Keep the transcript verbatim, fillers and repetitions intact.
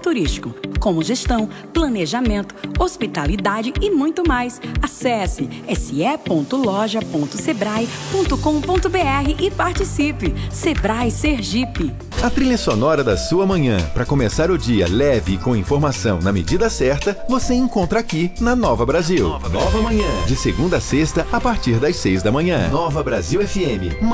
turístico, como gestão, planejamento, hospitalidade e muito mais. Acesse s e ponto loja ponto sebrae ponto com ponto br e participe. Sebrae Sergipe. A trilha sonora da sua manhã, para começar o dia leve e com informação na medida certa, você encontra aqui na Nova Brasil. Nova, Nova Manhã, de segunda a sexta, a partir das seis da manhã. Nova Brasil F M.